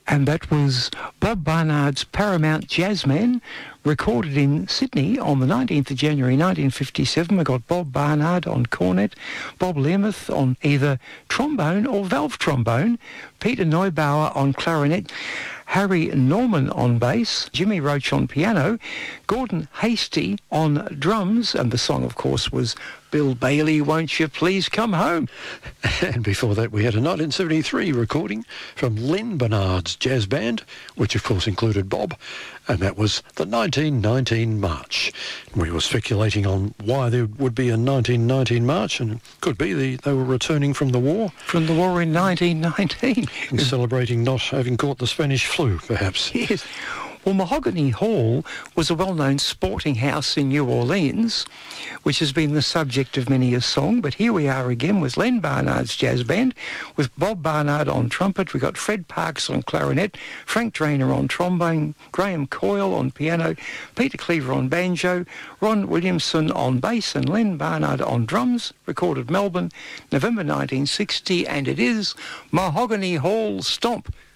And that was Bob Barnard's Paramount Jazzman, recorded in Sydney on the 19th of January 1957. We got Bob Barnard on cornet, Bob Learmonth on either trombone or valve trombone, Peter Neubauer on clarinet, Harry Norman on bass, Jimmy Roach on piano, Gordon Hasty on drums, and the song, of course, was Bill Bailey, Won't You Please Come Home? And before that, we had a 1973 recording from Len Barnard's jazz band, which of course included Bob, and that was the 1919 March. We were speculating on why there would be a 1919 March, and it could be they were returning from the war. From the war in 1919. And celebrating not having caught the Spanish flu, perhaps. Yes. Well, Mahogany Hall was a well-known sporting house in New Orleans, which has been the subject of many a song, but here we are again with Len Barnard's jazz band, with Bob Barnard on trumpet. We've got Fred Parks on clarinet, Frank Drainer on trombone, Graham Coyle on piano, Peter Cleaver on banjo, Ron Williamson on bass, and Len Barnard on drums, recorded Melbourne, November 1960, and it is Mahogany Hall Stomp.